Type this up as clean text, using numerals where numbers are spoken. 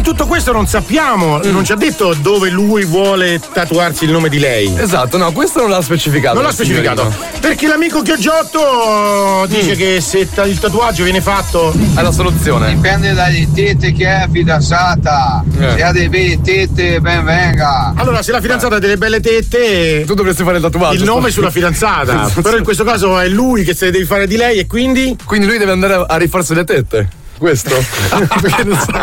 tutto questo non sappiamo, non ci ha detto dove lui vuole tatuarsi il nome di lei. Esatto, no, questo non l'ha specificato. Non l'ha specificato. Perché l'amico Chioggiotto dice che se il tatuaggio viene fatto è la soluzione. Dipende dalle tette che è fidanzata. Se ha delle belle tette, ben venga. Allora, se la fidanzata ha delle belle tette, tu dovresti fare il tatuaggio. Il nome sulla fidanzata. Però in questo caso è lui che se ne deve fare di lei e quindi lui deve andare a rifarsi le tette. Questo.